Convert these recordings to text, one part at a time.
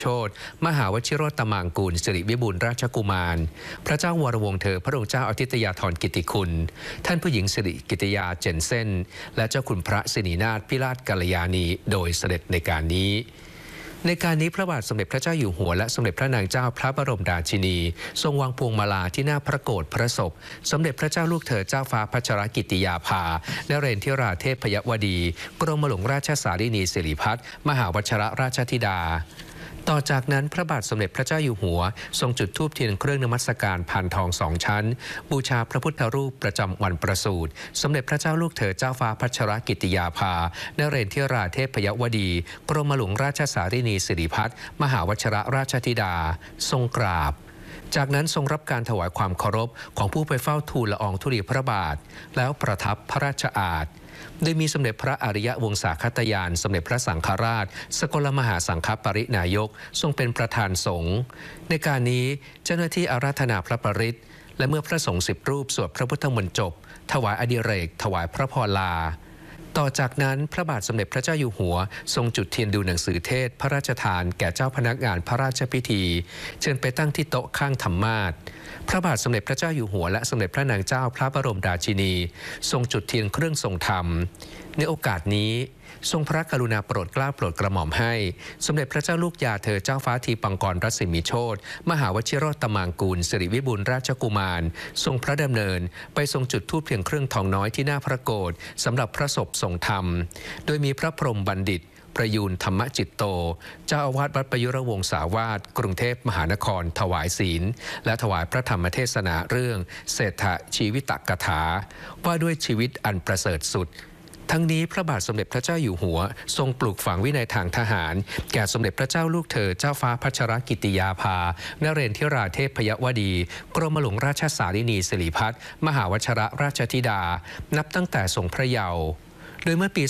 โชติมหาวชิโรตมังกูลสิริวิบูลย์ราชกุมารพระเจ้าวรวงศ์เธอพระองค์เจ้าอาทิตยาธรกิติคุณท่านผู้หญิงสิริกิติยาเจนเซ่นและเจ้าคุณพระสินีนาถพิราชกัลยาณีโดยเสด็จในการนี้พระบาทสมเด็จพระเจ้าอยู่หัวและสมเด็จพระนางเจ้าพระบรมราชินีทรงวางพวงมาลาที่หน้าพระโกฐพระศพสมเด็จพระเจ้าลูกเธอเจ้าฟ้าพัชรกิติยาภานเรนทิราเทพยวดีกรมหลวงราชสารินีสิริพัฒน์มหาวชิรราชธิดาต่อจากนั้นพระบาทสมเด็จพระเจ้าอยู่หัวทรงจุดธูปเทียนเครื่องนมัสการพานทอง2 ชั้นบูชาพระพุทธรูปประจำวันประสูติสมเด็จพระเจ้าลูกเธอเจ้าฟ้าพัชรกิติยาภานเรนทิราเทพยวดีกรมหลวงราชสารินีสิริพัฒน์มหาวชิรราชธิดาทรงกราบจากนั้นทรงรับการถวายความเคารพของผู้ไปเฝ้าทูลละอองธุลีพระบาทแล้วประทับพระราชอาสน์โดยมีสมเด็จพระอริยวงศาคตยานสมเด็จพระสังฆราชสกลมหาสังฆปรินายกทรงเป็นประธานสงฆ์ในการนี้เจ้าหน้าที่อาราธนาพระปริตรและเมื่อพระสงฆ์10 รูปสวดพระพุทธมนต์จบถวายอดิเรกถวายพระพรลาต่อจากนั้นพระบาทสมเด็จพระเจ้าอยู่หัวทรงจุดเทียนดูหนังสือเทศพระราชทานแก่เจ้าพนักงานพระราชพิธีเชิญไปตั้งที่โต๊ะข้างธรรมาสน์พระบาทสมเด็จพระเจ้าอยู่หัวและสมเด็จพระนางเจ้าพระบรมราชินีทรงจุดเทียนเครื่องทรงธรรมในโอกาสนี้ทรงพระกรุณาโปรดเกล้าโปรดกระหม่อมให้สมเด็จพระเจ้าลูกยาเธอเจ้าฟ้าทีปังกรรัศมีโชติมหาวชิโรตมังกูลสิริวิบูลย์ราชกุมารทรงพระดำเนินไปทรงจุดธูปเพียงเครื่องทองน้อยที่หน้าพระโกฐสำหรับพระศพทรงธรรมโดยมีพระพรหมบัณฑิตประยูนธรรมจิตโตเจ้าอาวาสวัดประยุรวงศาวาสกรุงเทพมหานครถวายศีลและถวายพระธรรมเทศนาเรื่องเศรษฐชีวิตกถาว่าด้วยชีวิตอันประเสริฐสุดทั้งนี้พระบาทสมเด็จพระเจ้าอยู่หัวทรงปลูกฝังวินัยทางทหารแก่สมเด็จพระเจ้าลูกเธอเจ้าฟ้าพัชรกิติยาภานเรนทิราเทพยวดีกรมหลวงราชสารินีสิริพัฒน์มหาวชิรราชธิดานับตั้งแต่ทรงพระเยาว์โดยเมื่อปี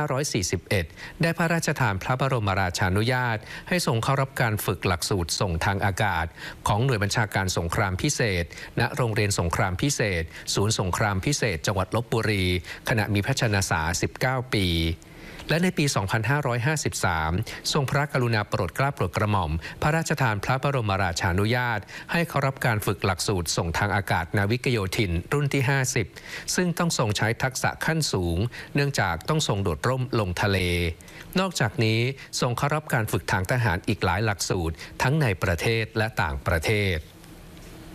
2541 ได้พระราชทานพระบรมราชานุญาตให้ทรงเข้ารับการฝึกหลักสูตรส่งทางอากาศของหน่วยบัญชาการสงครามพิเศษณโรงเรียนสงครามพิเศษศูนย์สงครามพิเศษจังหวัดลพบุรีขณะมีพระชนษา 19 ปีและในปี 2553 ทรงพระกรุณาโปรดเกล้าโปรดกระหม่อมพระราชทานพระบรมราชานุญาตให้เข้ารับการฝึกหลักสูตรส่งทางอากาศนาวิกโยธินรุ่นที่ 50 ซึ่งต้องทรงใช้ทักษะขั้นสูงเนื่องจากต้องทรงโดดร่มลงทะเลนอกจากนี้ทรงเข้ารับการฝึกทางทหารอีกหลายหลักสูตรทั้งในประเทศและต่างประเทศ